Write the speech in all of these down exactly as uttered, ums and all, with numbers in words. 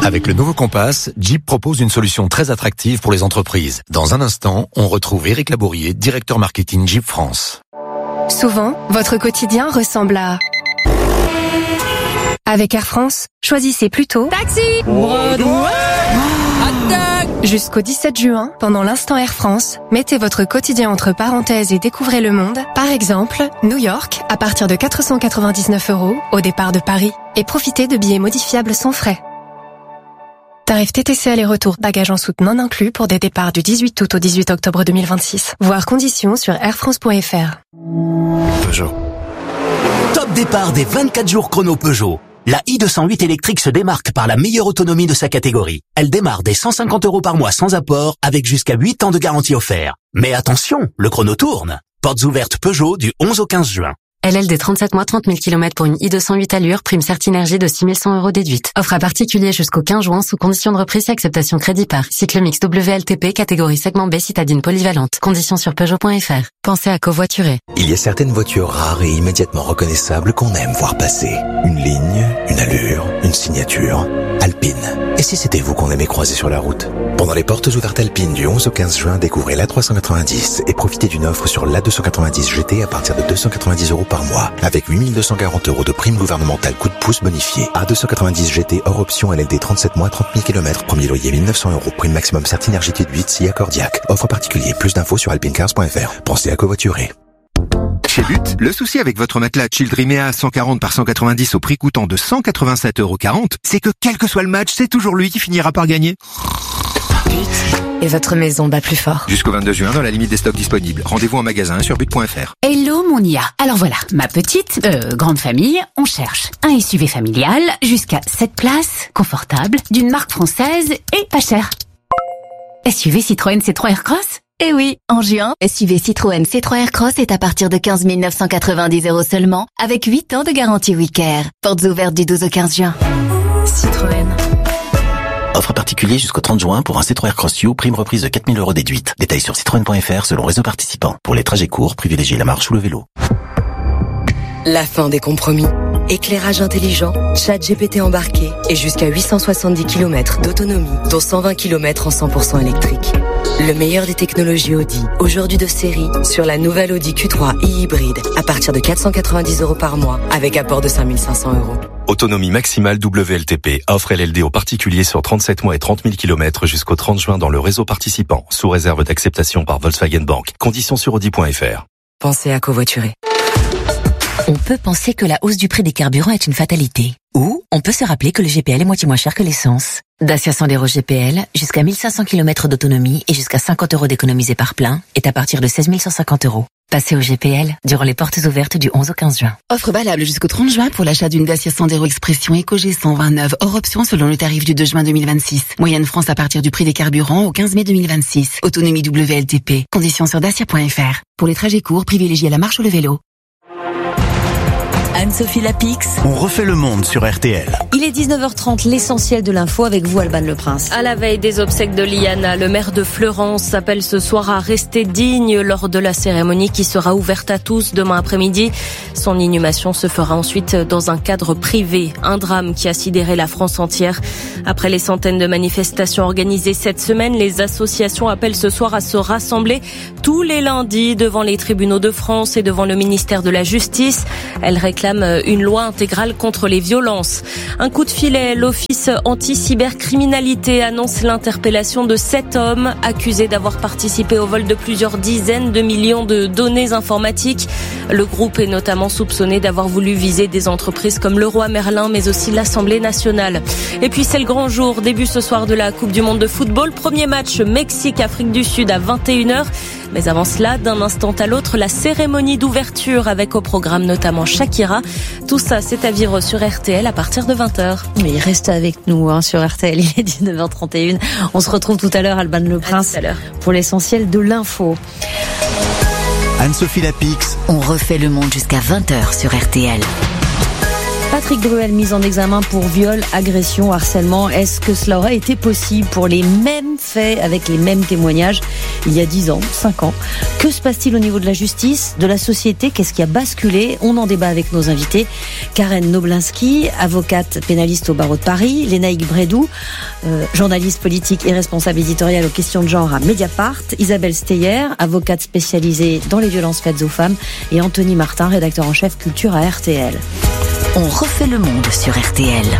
Avec le nouveau Compass, Jeep propose une solution très attractive pour les entreprises. Dans un instant, on retrouve Éric Labourier, directeur marketing Jeep France. Souvent, votre quotidien ressemble à... Avec Air France, choisissez plutôt Taxi Broadway Attaque. Jusqu'au dix-sept juin, pendant l'instant Air France, mettez votre quotidien entre parenthèses et découvrez le monde. Par exemple, New York, à partir de quatre cent quatre-vingt-dix-neuf euros au départ de Paris. Et profitez de billets modifiables sans frais. Tarif T T C aller-retour, bagages en soute non inclus pour des départs du dix-huit août au dix-huit octobre deux mille vingt-six. Voir conditions sur airfrance point f r. Peugeot. Top départ des vingt-quatre jours chrono Peugeot. La i deux cent huit électrique se démarque par la meilleure autonomie de sa catégorie. Elle démarre dès cent cinquante euros par mois sans apport, avec jusqu'à huit ans de garantie offert. Mais attention, le chrono tourne. Portes ouvertes Peugeot du onze au quinze juin. L L D trente-sept mois, trente mille kilomètres pour une i deux cent huit allure, prime Certinergie de six mille cent euros déduite. Offre à particulier jusqu'au quinze juin sous condition de reprise et acceptation crédit par. Cycle mix W L T P, catégorie segment B, citadine polyvalente. Conditions sur Peugeot point f r. Pensez à covoiturer. Il y a certaines voitures rares et immédiatement reconnaissables qu'on aime voir passer. Une ligne, une allure, une signature. Alpine. Et si c'était vous qu'on aimait croiser sur la route? Pendant les portes ouvertes Alpine du onze au quinze juin, découvrez l'A trois cent quatre-vingt-dix et profitez d'une offre sur l'A deux cent quatre-vingt-dix G T à partir de deux cent quatre-vingt-dix euros par mois, avec huit mille deux cent quarante euros de prime gouvernementale coup de pouce bonifié. A deux cent quatre-vingt-dix G T hors option L L D trente-sept mois, trente mille kilomètres, premier loyer mille neuf cents euros, prime maximum Certinergie déduite si accordiaque. Offre particulier, plus d'infos sur alpinecars point f r. Pensez à covoiturer. Chez But, le souci avec votre matelas Childrimea cent quarante par cent quatre-vingt-dix au prix coûtant de cent quatre-vingt-sept euros quarante, c'est que quel que soit le match, c'est toujours lui qui finira par gagner. But. Et votre maison bat plus fort. Jusqu'au vingt-deux juin, dans la limite des stocks disponibles. Rendez-vous en magasin sur but point f r. Hello mon I A. Alors voilà, ma petite, euh, grande famille, on cherche un S U V familial, jusqu'à sept places, confortable, d'une marque française et pas cher. S U V Citroën C trois Aircross? Eh oui, en juin, S U V Citroën C trois Aircross est à partir de quinze mille neuf cent quatre-vingt-dix euros seulement, avec huit ans de garantie WeCare. Portes ouvertes du douze au quinze juin. Citroën. Offre particulier jusqu'au trente juin pour un C trois Aircross U, prime reprise de quatre mille euros déduite. Détails sur citroën point f r selon réseau participant. Pour les trajets courts, privilégiez la marche ou le vélo. La fin des compromis. Éclairage intelligent, chat G P T embarqué et jusqu'à huit cent soixante-dix kilomètres d'autonomie, dont cent vingt kilomètres en cent pour cent électrique. Le meilleur des technologies Audi, aujourd'hui de série, sur la nouvelle Audi Q trois e-hybride, à partir de quatre cent quatre-vingt-dix euros par mois, avec apport de cinq mille cinq cents euros. Autonomie maximale W L T P. Offre L L D aux particuliers sur trente-sept mois et trente mille kilomètres jusqu'au trente juin dans le réseau participant, sous réserve d'acceptation par Volkswagen Bank. Conditions sur audi point f r. Pensez à covoiturer. On peut penser que la hausse du prix des carburants est une fatalité. Ou on peut se rappeler que le G P L est moitié moins cher que l'essence. Dacia Sandero G P L, jusqu'à mille cinq cents kilomètres d'autonomie et jusqu'à cinquante euros d'économisés par plein, est à partir de seize mille cent cinquante euros. Passez au G P L durant les portes ouvertes du onze au quinze juin. Offre valable jusqu'au trente juin pour l'achat d'une Dacia Sandero Expression Eco G cent vingt-neuf hors option selon le tarif du deux juin deux mille vingt-six. Moyenne France à partir du prix des carburants au quinze mai deux mille vingt-six. Autonomie W L T P. Conditions sur dacia point f r. Pour les trajets courts, privilégiez la marche ou le vélo. Anne-Sophie Lapix. On refait le monde sur R T L. Il est dix-neuf heures trente, l'essentiel de l'info avec vous, Alban Le Prince. À la veille des obsèques de Liana, le maire de Fleurance appelle ce soir à rester digne lors de la cérémonie qui sera ouverte à tous demain après-midi. Son inhumation se fera ensuite dans un cadre privé. Un drame qui a sidéré la France entière. Après les centaines de manifestations organisées cette semaine, les associations appellent ce soir à se rassembler tous les lundis devant les tribunaux de France et devant le ministère de la Justice. Elles réclament une loi intégrale contre les violences. Un coup de filet, l'Office anti-cybercriminalité annonce l'interpellation de sept hommes accusés d'avoir participé au vol de plusieurs dizaines de millions de données informatiques. Le groupe est notamment soupçonné d'avoir voulu viser des entreprises comme Leroy Merlin, mais aussi l'Assemblée nationale. Et puis c'est le grand jour, début ce soir de la Coupe du Monde de football. Premier match Mexique-Afrique du Sud à vingt et une heures. Mais avant cela, d'un instant à l'autre, la cérémonie d'ouverture avec au programme notamment Shakira. Tout ça, c'est à vivre sur R T L à partir de vingt heures. Mais reste avec nous hein, sur R T L, il est dix-neuf heures trente et une. On se retrouve tout à l'heure, Alban Le Prince, pour l'essentiel de l'info. Anne-Sophie Lapix. On refait le monde jusqu'à vingt heures sur R T L. Patrick Bruel mis en examen pour viol, agression, harcèlement. Est-ce que cela aurait été possible pour les mêmes faits avec les mêmes témoignages il y a dix ans, cinq ans? Que se passe-t-il au niveau de la justice, de la société? Qu'est-ce qui a basculé? On en débat avec nos invités. Karen Noblinski, avocate pénaliste au barreau de Paris. Lénaïque Brédou, euh, journaliste politique et responsable éditorial aux questions de genre à Mediapart. Isabelle Steyer, avocate spécialisée dans les violences faites aux femmes. Et Anthony Martin, rédacteur en chef culture à R T L. On refait le monde sur R T L.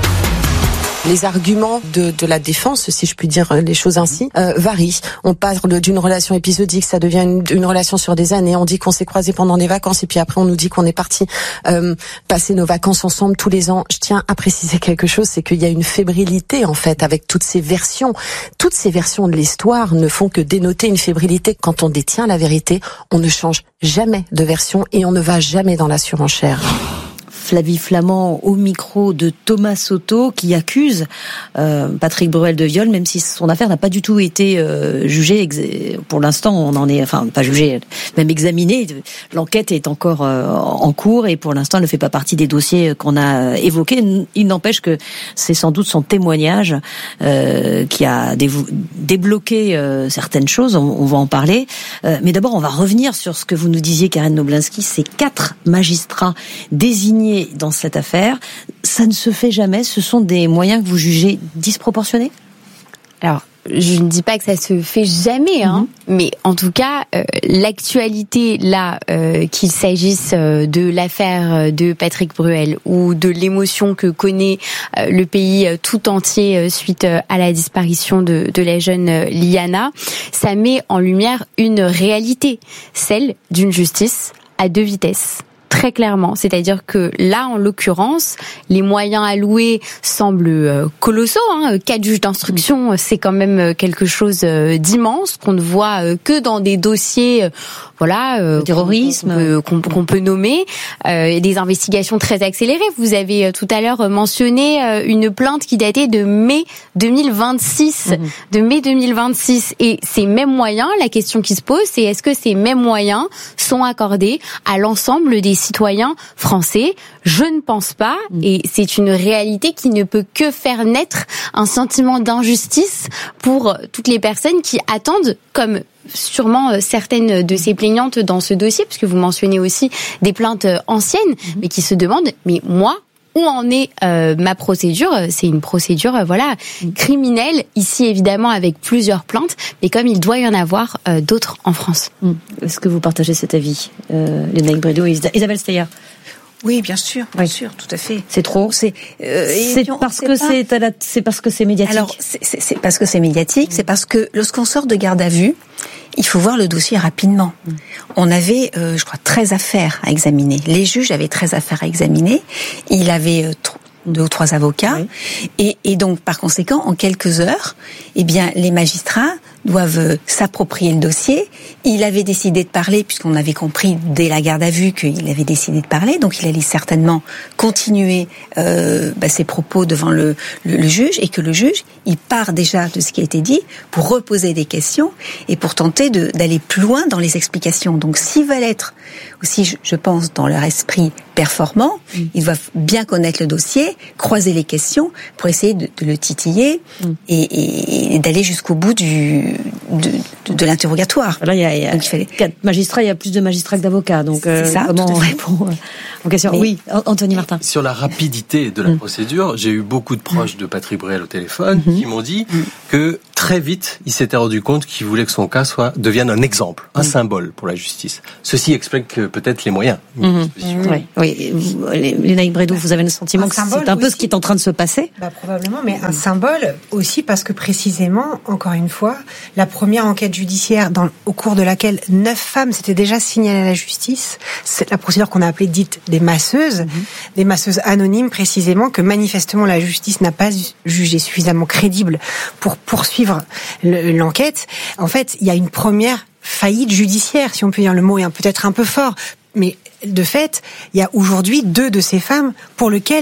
Les arguments de, de la défense, si je puis dire les choses ainsi, euh, varient. On parle d'une relation épisodique, ça devient une, une relation sur des années. On dit qu'on s'est croisés pendant des vacances et puis après on nous dit qu'on est parti euh, passer nos vacances ensemble tous les ans. Je tiens à préciser quelque chose, c'est qu'il y a une fébrilité en fait avec toutes ces versions. Toutes ces versions de l'histoire ne font que dénoter une fébrilité. Quand on détient la vérité, on ne change jamais de version et on ne va jamais dans la surenchère. Flavie Flament au micro de Thomas Soto qui accuse euh, Patrick Bruel de viol, même si son affaire n'a pas du tout été euh, jugée. Ex- pour l'instant, on en est, enfin pas jugée, même examinée. L'enquête est encore euh, en cours et pour l'instant, elle ne fait pas partie des dossiers qu'on a évoqués. Il n'empêche que c'est sans doute son témoignage euh, qui a dévo- débloqué euh, certaines choses. On, on va en parler, euh, mais d'abord, on va revenir sur ce que vous nous disiez, Karen Noblinski. Ces quatre magistrats désignés dans cette affaire, ça ne se fait jamais. Ce sont des moyens que vous jugez disproportionnés? Alors, je ne dis pas que ça se fait jamais, hein, mmh. mais en tout cas, euh, l'actualité là, euh, qu'il s'agisse euh, de l'affaire de Patrick Bruel ou de l'émotion que connaît euh, le pays euh, tout entier euh, suite euh, à la disparition de, de la jeune euh, Liana, ça met en lumière une réalité, celle d'une justice à deux vitesses. Très clairement, c'est-à-dire que là, en l'occurrence, les moyens alloués semblent euh, colossaux. Hein. Quatre juges d'instruction, c'est quand même quelque chose euh, d'immense qu'on ne voit euh, que dans des dossiers, euh, voilà, euh, terrorisme qu'on peut, qu'on, qu'on peut nommer, euh, et des investigations très accélérées. Vous avez euh, tout à l'heure mentionné euh, une plainte qui datait de mai deux mille vingt-six, mmh. de mai deux mille vingt-six, et ces mêmes moyens. La question qui se pose, c'est est-ce que ces mêmes moyens sont accordés à l'ensemble des citoyens français? Je ne pense pas, et c'est une réalité qui ne peut que faire naître un sentiment d'injustice pour toutes les personnes qui attendent, comme sûrement certaines de ces plaignantes dans ce dossier, puisque vous mentionnez aussi des plaintes anciennes, mais qui se demandent, mais moi, où en est euh, ma procédure? C'est une procédure, euh, voilà, criminelle, ici évidemment avec plusieurs plaintes, mais comme il doit y en avoir euh, d'autres en France. Mmh. Est-ce que vous partagez cet avis, euh, Lénaïque Brédou et Isabelle Steyer? Oui, bien sûr, bien oui. sûr, tout à fait. C'est trop. C'est, euh, c'est parce que pas... c'est, la... c'est parce que c'est médiatique. Alors, c'est, c'est, c'est parce que c'est médiatique. Mmh. C'est parce que lorsqu'on sort de garde à vue, il faut voir le dossier rapidement. Mmh. On avait, euh, je crois, treize affaires à examiner. Les juges avaient treize affaires à examiner. Il avait euh, t- deux ou trois avocats. Oui. Et, et donc, par conséquent, en quelques heures, eh bien, les magistrats doivent s'approprier le dossier. Il avait décidé de parler, puisqu'on avait compris dès la garde à vue qu'il avait décidé de parler, donc il allait certainement continuer euh, bah, ses propos devant le, le, le juge, et que le juge, il part déjà de ce qui a été dit pour reposer des questions et pour tenter de, d'aller plus loin dans les explications. Donc s'ils veulent être aussi, je, je pense, dans leur esprit performant, mmh. ils doivent bien connaître le dossier, croiser les questions pour essayer de, de le titiller mmh. et, et, et d'aller jusqu'au bout du De, de, de l'interrogatoire. Là, il y a, il y a donc, il fallait... quatre magistrats, il y a plus de magistrats que d'avocats. Donc, euh, ça, comment on répond aux questions? Mais... Oui, Anthony Martin. Sur la rapidité de la mmh. procédure, j'ai eu beaucoup de proches mmh. de Patrick Bruel au téléphone mmh. qui m'ont dit mmh. que très vite, il s'était rendu compte qu'il voulait que son cas soit devienne un exemple, un mmh. symbole pour la justice. Ceci explique peut-être les moyens. Mmh. Oui, oui. Lénaïque Brédou, vous avez le sentiment un que c'est un peu aussi. Ce qui est en train de se passer? Bah, probablement, mais un symbole aussi parce que précisément, encore une fois, la première enquête judiciaire dans, au cours de laquelle neuf femmes s'étaient déjà signalées à la justice, c'est la procédure qu'on a appelée dite des masseuses, mmh. des masseuses anonymes précisément, que manifestement la justice n'a pas jugé suffisamment crédible pour poursuivre le, l'enquête. En fait, il y a une première faillite judiciaire, si on peut dire. Le mot est peut-être un peu fort, mais de fait, il y a aujourd'hui deux de ces femmes pour lesquelles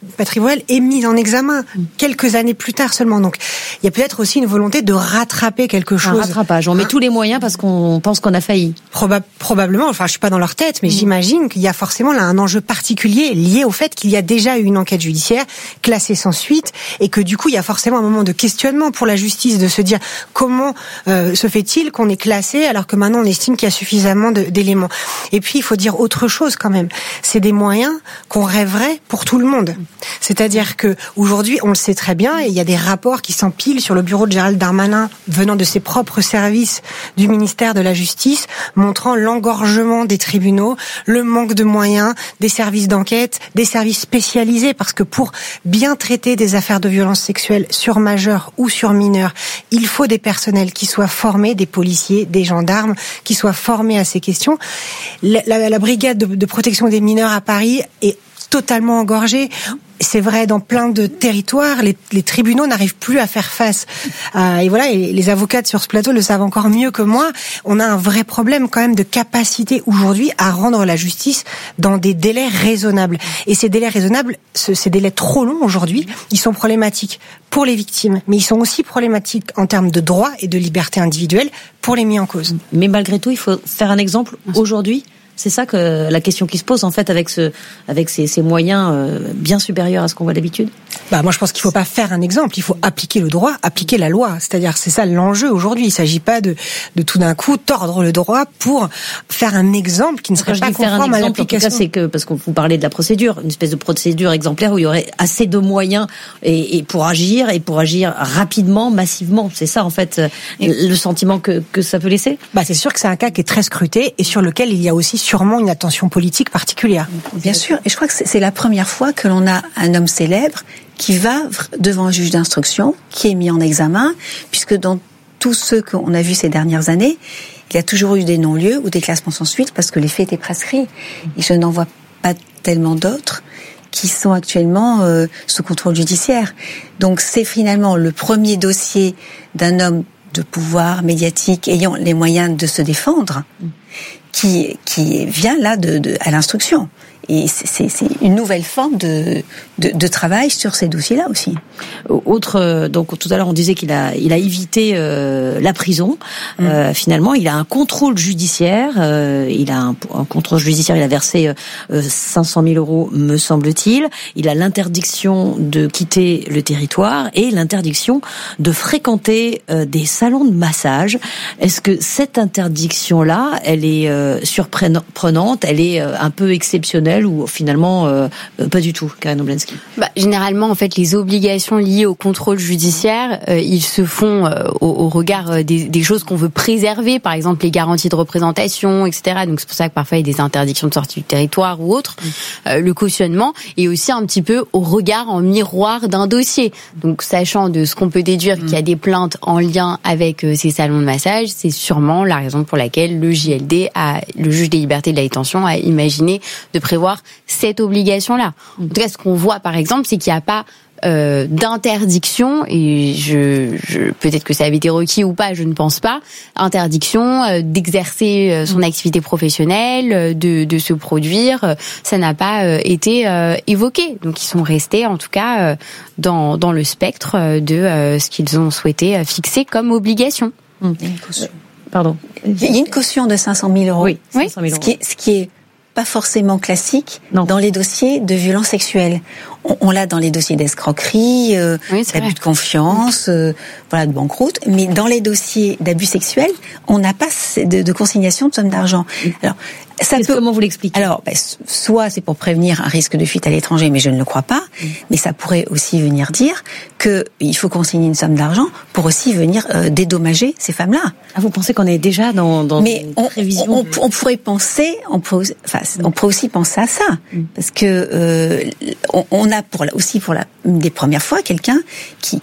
Patrick Bruel est mis en examen quelques années plus tard seulement. Donc, il y a peut-être aussi une volonté de rattraper quelque chose. Un rattrapage. On met tous les moyens parce qu'on pense qu'on a failli. Proba- probablement. Enfin, je suis pas dans leur tête, mais mmh. j'imagine qu'il y a forcément là un enjeu particulier lié au fait qu'il y a déjà eu une enquête judiciaire classée sans suite et que du coup, il y a forcément un moment de questionnement pour la justice de se dire comment euh, se fait-il qu'on est classé alors que maintenant on estime qu'il y a suffisamment de, d'éléments. Et puis, il faut dire autre chose quand même. C'est des moyens qu'on rêverait pour tout le monde. C'est-à-dire que aujourd'hui, on le sait très bien, et il y a des rapports qui s'empilent sur le bureau de Gérald Darmanin venant de ses propres services du ministère de la Justice, montrant l'engorgement des tribunaux, le manque de moyens, des services d'enquête, des services spécialisés, parce que pour bien traiter des affaires de violence sexuelle sur majeurs ou sur mineurs, il faut des personnels qui soient formés, des policiers, des gendarmes, qui soient formés à ces questions. La, la, la brigade de, de protection des mineurs à Paris est totalement engorgée. C'est vrai dans plein de territoires, les, les tribunaux n'arrivent plus à faire face. Euh, et voilà, et les avocates sur ce plateau le savent encore mieux que moi. On a un vrai problème quand même de capacité aujourd'hui à rendre la justice dans des délais raisonnables. Et ces délais raisonnables, ce, ces délais trop longs aujourd'hui, ils sont problématiques pour les victimes, mais ils sont aussi problématiques en termes de droits et de liberté individuelle pour les mis en cause. Mais malgré tout, il faut faire un exemple aujourd'hui. C'est ça que la question qui se pose en fait avec ce, avec ces, ces moyens euh, bien supérieurs à ce qu'on voit d'habitude. Bah moi je pense qu'il faut pas faire un exemple, il faut appliquer le droit, appliquer la loi. C'est-à-dire c'est ça l'enjeu aujourd'hui. Il s'agit pas de, de tout d'un coup tordre le droit pour faire un exemple qui ne serait pas conforme à l'application. En tout cas, c'est que parce qu'on vous parlait de la procédure, une espèce de procédure exemplaire où il y aurait assez de moyens et, et pour agir et pour agir rapidement, massivement. C'est ça en fait le sentiment que que ça peut laisser. Bah c'est sûr que c'est un cas qui est très scruté et sur lequel il y a aussi sûrement une attention politique particulière. Bien sûr, et je crois que c'est la première fois que l'on a un homme célèbre qui va devant un juge d'instruction, qui est mis en examen, puisque dans tous ceux qu'on a vus ces dernières années, il y a toujours eu des non-lieux ou des classements sans suite parce que les faits étaient prescrits. Et je n'en vois pas tellement d'autres qui sont actuellement euh, sous contrôle judiciaire. Donc c'est finalement le premier dossier d'un homme de pouvoir médiatique ayant les moyens de se défendre qui qui vient là de, de à l'instruction. Et c'est, c'est une nouvelle forme de, de, de travail sur ces dossiers-là aussi. Autre, donc tout à l'heure on disait qu'il a, il a évité euh, la prison. Mmh. Euh, finalement, il a un contrôle judiciaire. Euh, il a un, un contrôle judiciaire. Il a versé euh, cinq cent mille euros, me semble-t-il. Il a l'interdiction de quitter le territoire et l'interdiction de fréquenter euh, des salons de massage. Est-ce que cette interdiction-là, elle est euh, surprenante, elle est euh, un peu exceptionnelle? Ou finalement euh, pas du tout, Karine Oblensky? Bah, généralement, en fait, les obligations liées au contrôle judiciaire, euh, ils se font euh, au, au regard des, des choses qu'on veut préserver, par exemple les garanties de représentation, et cetera. Donc c'est pour ça que parfois il y a des interdictions de sortie du territoire ou autre. Euh, le cautionnement est aussi un petit peu au regard en miroir d'un dossier. Donc sachant de ce qu'on peut déduire qu'il y a des plaintes en lien avec euh, ces salons de massage, c'est sûrement la raison pour laquelle le J L D, a, le juge des libertés de la détention, a imaginé de prévoir cette obligation-là. En tout cas, ce qu'on voit, par exemple, c'est qu'il n'y a pas euh, d'interdiction, et je, je peut-être que ça avait été requis ou pas, je ne pense pas, interdiction euh, d'exercer euh, son activité professionnelle, euh, de, de se produire, euh, ça n'a pas euh, été euh, évoqué. Donc, ils sont restés, en tout cas, euh, dans, dans le spectre de euh, ce qu'ils ont souhaité euh, fixer comme obligation. Mmh. Pardon. Il y a une caution de cinq cent mille euros. Oui, cinq cent mille euros. Ce qui est, ce qui est pas forcément classique non. dans les dossiers de violence sexuelle. On, on l'a dans les dossiers d'escroquerie, euh, oui, d'abus de confiance, euh, voilà, de banqueroute. Mais dans les dossiers d'abus sexuels, on n'a pas de, de consignation de somme d'argent. Alors, ça peut, comment vous l'expliquez? Alors, ben, soit c'est pour prévenir un risque de fuite à l'étranger, mais je ne le crois pas. Mmh. Mais ça pourrait aussi venir dire que il faut consigner une somme d'argent pour aussi venir euh, dédommager ces femmes-là. Ah, vous pensez qu'on est déjà dans, dans mais une on, prévision on, on, on pourrait penser, on pourrait, enfin, on pourrait aussi penser à ça, mmh. parce que euh, on, on a pour aussi pour la une des premières fois quelqu'un qui